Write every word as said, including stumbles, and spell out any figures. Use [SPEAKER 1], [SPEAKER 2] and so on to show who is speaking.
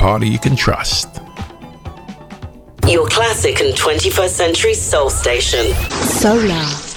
[SPEAKER 1] party you can trust.
[SPEAKER 2] Your classic and twenty-first century soul station.
[SPEAKER 3] Solar.